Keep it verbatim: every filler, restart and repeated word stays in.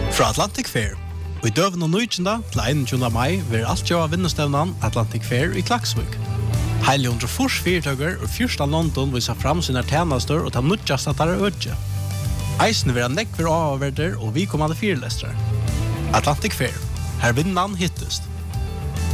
Fra Atlantic Fair. Og i døven og nøytjenda til einogtjúgunda mai vil alt gjøre vinnestevnan Atlantic Fair i Klaksvik. Heile hundre fors fyrtøkker og fyrsta London viser fram sine tjenester og ta nødjast at det er ødje. Eisen vil ha nekver avverder og vi kommande fyrlestere. Atlantic Fair. Her vinnan hittest.